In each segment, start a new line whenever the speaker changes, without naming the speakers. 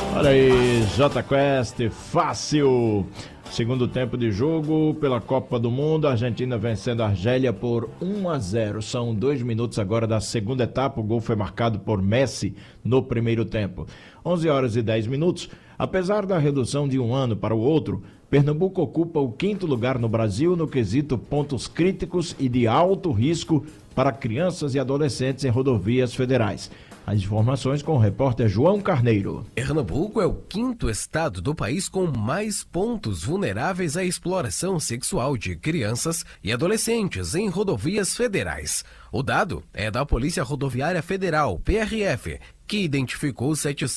Olha aí, J Quest, fácil. Segundo tempo de jogo pela Copa do Mundo, a Argentina vencendo a Argélia por 1-0. São 2 minutos agora da segunda etapa. O gol foi marcado por Messi no primeiro tempo. 11 horas e 10 minutos. Apesar da redução de um ano para o outro, Pernambuco ocupa o 5º lugar no Brasil no quesito pontos críticos e de alto risco para crianças e adolescentes em rodovias federais. As informações com o repórter João Carneiro.
Pernambuco é o 5º estado do país com mais pontos vulneráveis à exploração sexual de crianças e adolescentes em rodovias federais. O dado é da Polícia Rodoviária Federal, PRF, que identificou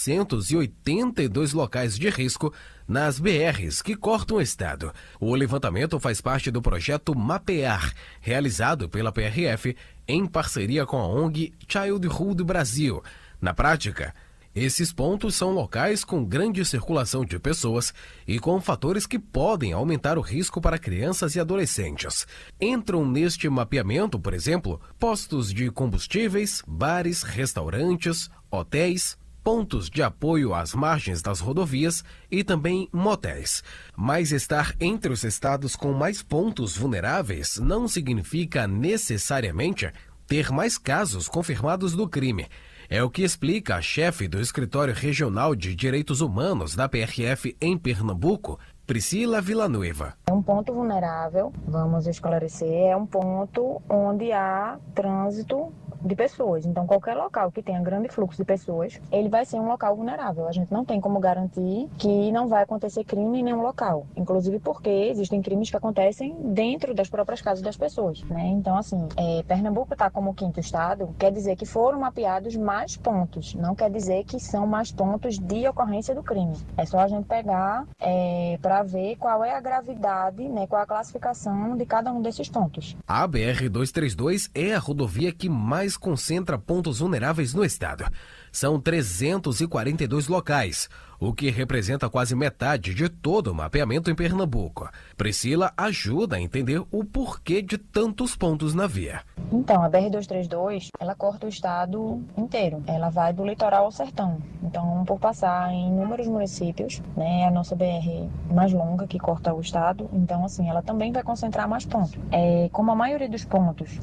782 locais de risco nas BRs que cortam o estado. O levantamento faz parte do projeto Mapear, realizado pela PRF em parceria com a ONG Childhood Brasil. Na prática, esses pontos são locais com grande circulação de pessoas e com fatores que podem aumentar o risco para crianças e adolescentes. Entram neste mapeamento, por exemplo, postos de combustíveis, bares, restaurantes, hotéis, pontos de apoio às margens das rodovias e também motéis. Mas estar entre os estados com mais pontos vulneráveis não significa necessariamente ter mais casos confirmados do crime. É o que explica a chefe do Escritório Regional de Direitos Humanos da PRF em Pernambuco, Priscila Villanueva.
É um ponto vulnerável, vamos esclarecer, é um ponto onde há trânsito de pessoas. Então, qualquer local que tenha grande fluxo de pessoas, ele vai ser um local vulnerável. A gente não tem como garantir que não vai acontecer crime em nenhum local. Inclusive porque existem crimes que acontecem dentro das próprias casas das pessoas, né? Então, assim, Pernambuco está como 5º estado, quer dizer que foram mapeados mais pontos. Não quer dizer que são mais pontos de ocorrência do crime. É só a gente pegar para ver qual é a gravidade, né, qual é a classificação de cada um desses pontos.
A BR-232 é a rodovia que mais concentra pontos vulneráveis no estado. São 342 locais, o que representa quase metade de todo o mapeamento em Pernambuco. Priscila ajuda a entender o porquê de tantos pontos na via.
Então, a BR-232, ela corta o estado inteiro. Ela vai do litoral ao sertão. Então, por passar em inúmeros municípios, né, a nossa BR mais longa que corta o estado. Então, assim, ela também vai concentrar mais pontos. Como a maioria dos pontos